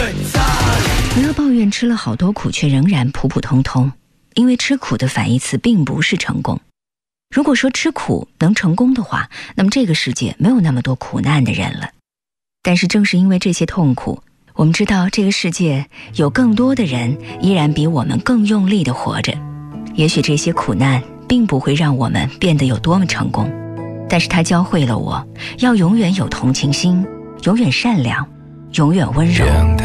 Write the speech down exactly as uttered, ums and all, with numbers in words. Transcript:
不要抱怨吃了好多苦却仍然普普通通，因为吃苦的反义词并不是成功。如果说吃苦能成功的话，那么这个世界没有那么多苦难的人了。但是正是因为这些痛苦，我们知道这个世界有更多的人依然比我们更用力地活着。也许这些苦难并不会让我们变得有多么成功，但是它教会了我要永远有同情心，永远善良，永远温柔。